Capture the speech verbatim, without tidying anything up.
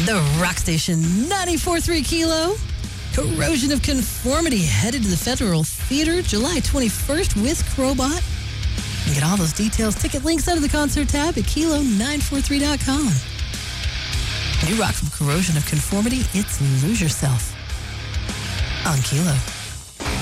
The Rock Station ninety-four point three Kilo. Corrosion of Conformity headed to the Federal Theater July twenty-first with Crowbot. You can get all those details, ticket links under the concert tab at kilo nine four three dot com. New rock from Corrosion of Conformity, it's Lose Yourself on Kilo.